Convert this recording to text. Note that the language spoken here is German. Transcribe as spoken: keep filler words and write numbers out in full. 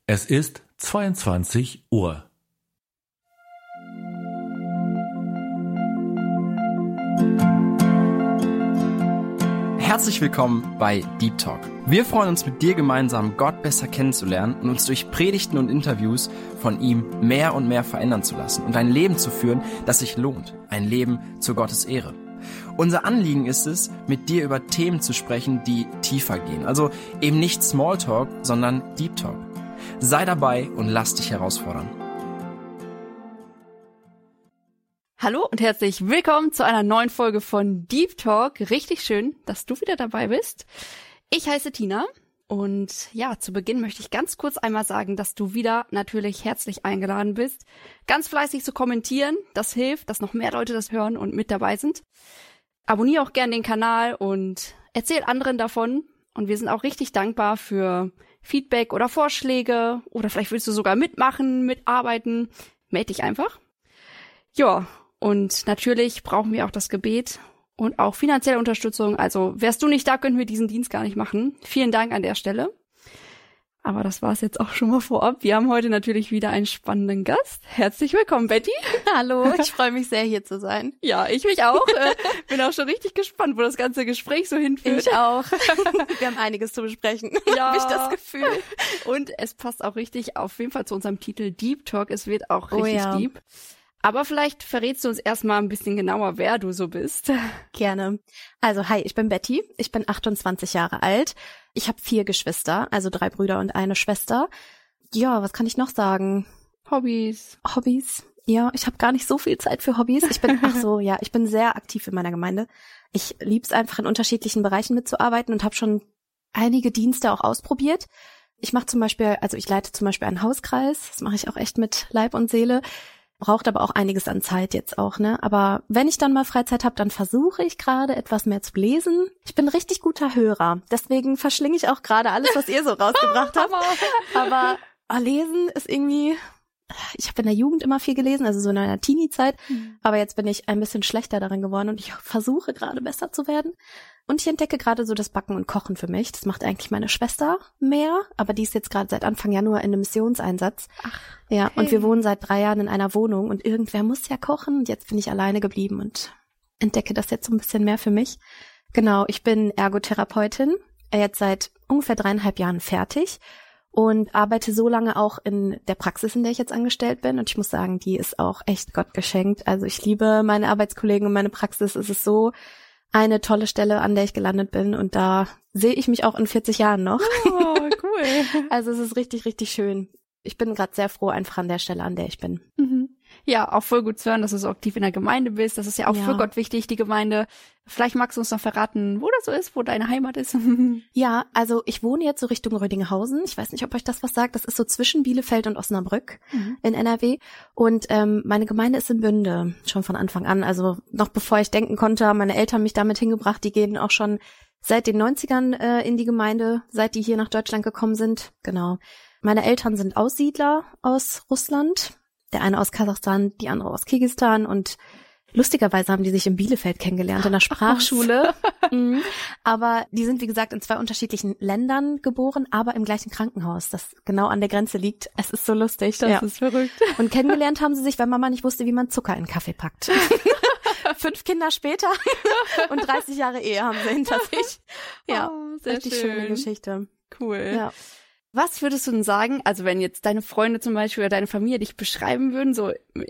Es ist zweiundzwanzig Uhr. Herzlich willkommen bei Deep Talk. Wir freuen uns, mit dir gemeinsam Gott besser kennenzulernen und uns durch Predigten und Interviews von ihm mehr und mehr verändern zu lassen und ein Leben zu führen, das sich lohnt. Ein Leben zu Gottes Ehre. Unser Anliegen ist es, mit dir über Themen zu sprechen, die tiefer gehen. Also eben nicht Smalltalk, sondern Deep Talk. Sei dabei und lass dich herausfordern. Hallo und herzlich willkommen zu einer neuen Folge von Deep Talk. Richtig schön, dass du wieder dabei bist. Ich heiße Tina und ja, zu Beginn möchte ich ganz kurz einmal sagen, dass du wieder natürlich herzlich eingeladen bist, ganz fleißig zu kommentieren. Das hilft, dass noch mehr Leute das hören und mit dabei sind. Abonniere auch gerne den Kanal und erzähl anderen davon. Und wir sind auch richtig dankbar für Feedback oder Vorschläge oder vielleicht willst du sogar mitmachen, mitarbeiten. Meld dich einfach. Ja, und natürlich brauchen wir auch das Gebet und auch finanzielle Unterstützung. Also wärst du nicht da, könnten wir diesen Dienst gar nicht machen. Vielen Dank an der Stelle. Aber das war's jetzt auch schon mal vorab. Wir haben heute natürlich wieder einen spannenden Gast. Herzlich willkommen, Betty. Hallo, ich freue mich sehr, hier zu sein. Ja, ich mich auch. äh, bin auch schon richtig gespannt, wo das ganze Gespräch so hinführt. Ich auch. Wir haben einiges zu besprechen, ja. habe ich das Gefühl. Und es passt auch richtig auf jeden Fall zu unserem Titel Deep Talk. Es wird auch richtig oh ja. deep. Aber vielleicht verrätst du uns erstmal ein bisschen genauer, wer du so bist. Gerne. Also hi, ich bin Betty. Ich bin achtundzwanzig Jahre alt. Ich habe vier Geschwister, also drei Brüder und eine Schwester. Ja, was kann ich noch sagen? Hobbys. Hobbys. Ja, ich habe gar nicht so viel Zeit für Hobbys. Ich bin, ach so, ja, ich bin sehr aktiv in meiner Gemeinde. Ich lieb's einfach, in unterschiedlichen Bereichen mitzuarbeiten und habe schon einige Dienste auch ausprobiert. Ich mache zum Beispiel, also ich leite zum Beispiel einen Hauskreis. Das mache ich auch echt mit Leib und Seele. Braucht aber auch einiges an Zeit jetzt auch, ne? Aber wenn ich dann mal Freizeit habe, dann versuche ich gerade etwas mehr zu lesen. Ich bin ein richtig guter Hörer. Deswegen verschlinge ich auch gerade alles, was ihr so rausgebracht habt. Aber oh, lesen ist irgendwie... Ich habe in der Jugend immer viel gelesen, also so in einer Teenie-Zeit. Mhm. Aber jetzt bin ich ein bisschen schlechter darin geworden und ich versuche gerade besser zu werden. Und ich entdecke gerade so das Backen und Kochen für mich. Das macht eigentlich meine Schwester mehr, aber die ist jetzt gerade seit Anfang Januar in einem Missionseinsatz. Ach, okay. Ja, und wir wohnen seit drei Jahren in einer Wohnung und irgendwer muss ja kochen. Und jetzt bin ich alleine geblieben und entdecke das jetzt so ein bisschen mehr für mich. Genau, ich bin Ergotherapeutin, jetzt seit ungefähr dreieinhalb Jahren fertig. Und arbeite so lange auch in der Praxis, in der ich jetzt angestellt bin. Und ich muss sagen, die ist auch echt Gott geschenkt. Also ich liebe meine Arbeitskollegen und meine Praxis. Es ist so eine tolle Stelle, an der ich gelandet bin. Und da sehe ich mich auch in vierzig Jahren noch. Oh, cool. Also es ist richtig, richtig schön. Ich bin gerade sehr froh einfach an der Stelle, an der ich bin. Mhm. Ja, auch voll gut zu hören, dass du so aktiv in der Gemeinde bist. Das ist ja auch ja. für Gott wichtig, die Gemeinde. Vielleicht magst du uns noch verraten, wo das so ist, wo deine Heimat ist. Ja, also ich wohne jetzt so Richtung Rödinghausen. Ich weiß nicht, ob euch das was sagt. Das ist so zwischen Bielefeld und Osnabrück mhm. in N R W. Und ähm, meine Gemeinde ist in Bünde, schon von Anfang an. Also noch bevor ich denken konnte, haben meine Eltern mich damit hingebracht. Die gehen auch schon seit den neunzigern äh, in die Gemeinde, seit die hier nach Deutschland gekommen sind. Genau. Meine Eltern sind Aussiedler aus Russland. Der eine aus Kasachstan, die andere aus Kirgisistan und lustigerweise haben die sich in Bielefeld kennengelernt, in der Sprachschule. mhm. Aber die sind, wie gesagt, in zwei unterschiedlichen Ländern geboren, aber im gleichen Krankenhaus, das genau an der Grenze liegt. Es ist so lustig. Das ja. ist verrückt. Und kennengelernt haben sie sich, weil Mama nicht wusste, wie man Zucker in Kaffee packt. Fünf Kinder später und dreißig Jahre Ehe haben sie hinter sich. Ja, oh, sehr richtig schön. schöne Geschichte. Cool. Ja. Was würdest du denn sagen, also wenn jetzt deine Freunde zum Beispiel oder deine Familie dich beschreiben würden, so